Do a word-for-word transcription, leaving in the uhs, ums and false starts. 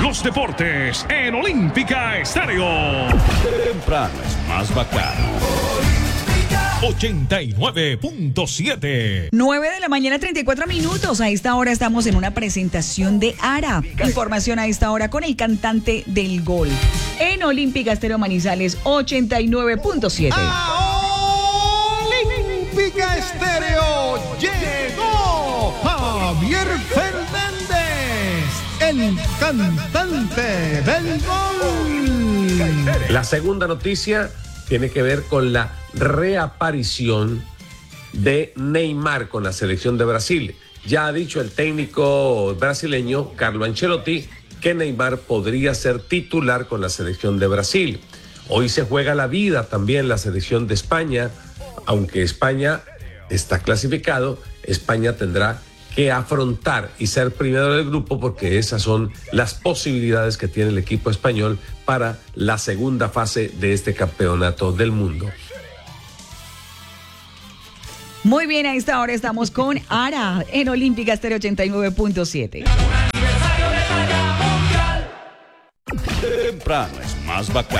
los deportes en Olímpica Estéreo. Temprano es más bacano. ochenta y nueve punto siete. nueve de la mañana, treinta y cuatro minutos. A esta hora estamos en una presentación de Ara. Información a esta hora con el cantante del gol. En Olímpica Estéreo Manizales, ochenta y nueve punto siete. Olímpica Estéreo llegó Javier Fernández, el cantante del gol. La segunda noticia tiene que ver con la reaparición de Neymar con la selección de Brasil. Ya ha dicho el técnico brasileño Carlo Ancelotti que Neymar podría ser titular con la selección de Brasil. Hoy se juega la vida también la selección de España. Aunque España está clasificado, España tendrá que afrontar y ser primero del grupo porque esas son las posibilidades que tiene el equipo español para la segunda fase de este campeonato del mundo. Muy bien, a esta hora estamos con Ara en Olímpica Estéreo ochenta y nueve punto siete. Temprano es más bacano.